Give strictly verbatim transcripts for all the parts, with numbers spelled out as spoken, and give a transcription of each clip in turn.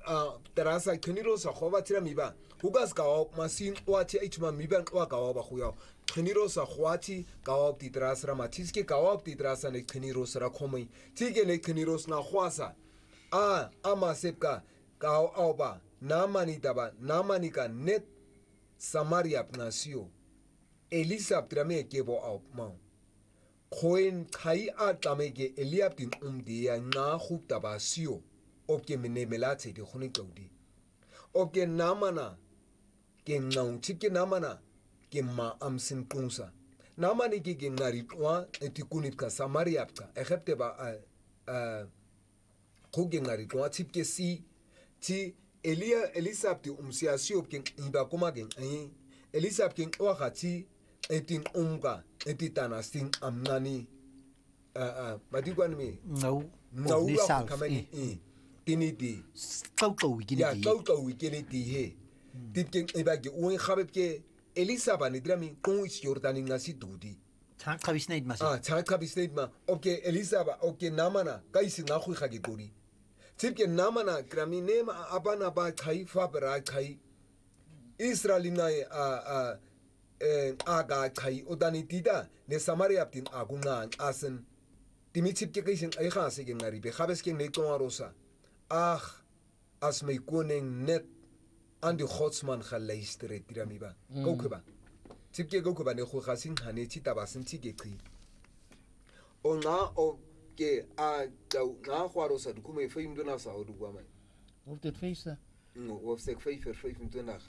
terasa qhiniro sa khoba tira miba hukas ka masin wathi aichma miba qwa ka ba khuya qhiniro sa khwati ka op ti terasa matis ke ka op ti terasa ne qhiniro sa khomai tike ne qhiniro na khwasa a ama sepka ka oba namani taba namani ka net Samaria pnasio Elisa trame kebo op ma khoen khai a tameke Eliab tin umdia na khub tabasio opke mene melate de khoni kaudi opke namana ke ngau chike namana ke ma amsin kunsa namani ke ke ngari kwa etikunit ka Samaria ka egepte ba a khoge ngari kwa tipke si ti Elia Elisa ti umsiasi opke iba koma ke ai Elisa ke kwa khati etin umga etitana sing amnani uh uh badigwan me no no kamani e tiniti kauko wikini ya kauko wikini ti he tipken ebage uin khabeke Elisa bani drami kon is Jordani ngasi dudi tan khabisneid mas ah tan khabisneid ma okay Elisa ba okay namana kaisi ngakhu khage duri tipken namana grami nema abana ba khai fa bra khai Israelina a a eh aga khai odani tida ne Samaria tin agunga asen dimitip ke kisen ay khase ke ngari be khabes ke ne ton rosa ach as my koning net aan die godsman geluister tirami ba kokuba tip ke kokuba ne go gasin hane tita basen tike kri ona o ke a dau na khwarosa dukume fe imdona sa odugwa mai of dit feeste no of sek fe fer vijfentwintig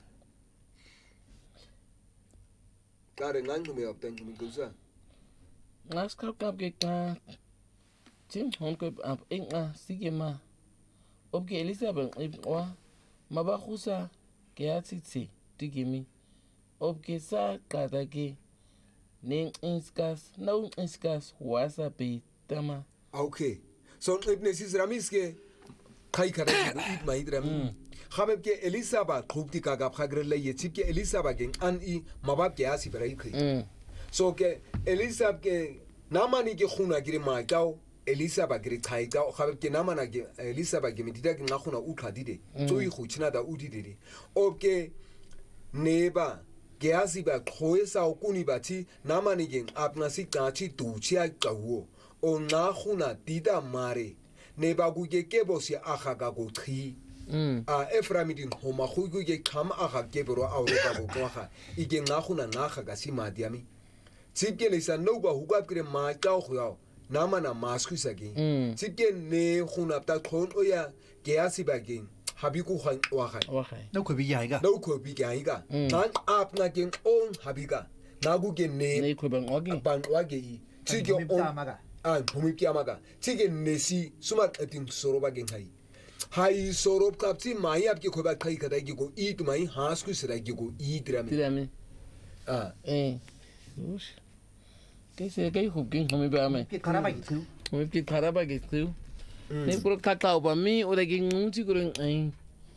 Kare ngangu me op denk me goza. Nas kap kap ke ka tim hon ko ap enga sigema. Op ke Elisa ben wa maba khusa ke atitsi tigimi. Op ke sa kata ke ning inskas no inskas wasa be tama. Okay. So ibnes is ramiske kai kare it mai dram. Khabeb ke Elisa ba khubti ka gap khagre le ye chip ke Elisa ba gen an i mabab ke asi berai khai so ke Elisa ke namani ke khuna gire ma taw Elisa ba gire khai taw khabeb ke namana ke Elisa ba ge mitida ke ngakhuna u khadi de so i khuchina da udi de okay neba ke asi ba khoesa ukuni bathi namani ke apna si kachi duchia qawo o ngakhuna dida mare neba ku ke ke bosi akhaga go thi a Eframidin homa khugu ge kham aga gebro awroba go kwaga ige ngakhuna ngaga ga simadiami tsike lesa no ba hugap kire ma taw khyo namana maskhisa ge tsike ne khuna ta khon oya ge asiba ge habiku khan wa khan no ko bi yaiga no ko bi yaiga tan ap na ge on habiga nagu ge ne ne ko ban ogi ban wage tsike on a bumi piamaga tsike nesi sumat atin soroba ge hai Hai sorop kapti mai आपके खोबा खाई खदाई की को ईद mai हास को सराई की को ईद रमे tirami ah eh ush kaise kai hubkin home ba mai ke karaba gitu home ke karaba gitu ne pro kakao ba mi o de ging ngi ko ai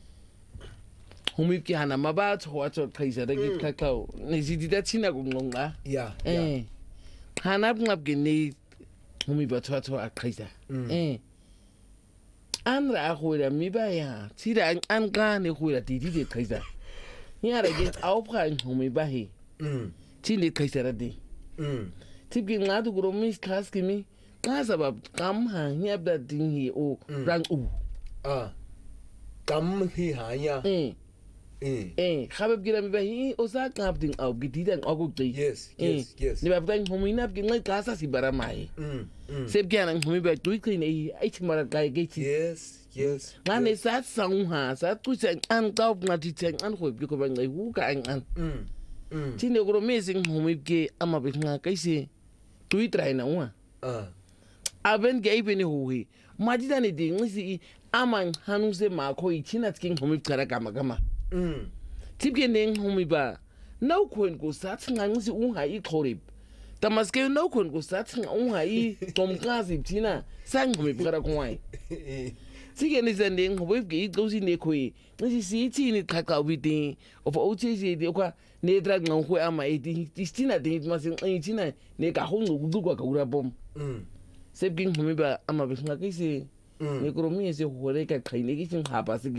home ke hana maba cho cho kaisa de kakao ne zidida china ko ngonga ya eh hana ngap ke ne home ba cho cho kaisa eh an ra khoira mi ba ya tira an ka ne khoira ti di de kaisa ya ra ge au pha home ba he mm ti ne kaisa ra de mm tip ge ngadu gro mi khas ki mi ka sabab kam ha nya da din hi o rang u ah kam hi ha ya eh eh eh khabab gira mi ba hi o sa kap din au gi di dan ogu de yes yes yes ni ba tan home ina ge ngai ka sa si bara mai mm sep ge nan home ba tu ki ne ai ti mara ga ge ti yes yes ngane sa sang ha sa tu sen an ka na ti sen an ho bi ko ba ngai hu ka an an mm mm ti ne gro mi sing home ge ama be nga kai se tu trai na wa ah aben ge ibe ne hu ma ji da ne de ngisi aman hanu se ma ko i china skin home kara kama kama mm tip ge ne home ba na ko en go sa tsinga ngisi un ha i khorib tamaske na ko en go sa tsinga un ha i tom kasi tina sang home kara ko ai Sige ni zending hobe ge go si ne khoi ni si ti ni ka ka wi tin of o ti si de kwa ne dra ngau ho ama e ti ti na de ma sin ai ti na ne ka ho ngu du kwa ka ura bom mm sep ging hobe ba ama be nga ke si ne ko mi se ho re ka khai ne ki sin ha pa si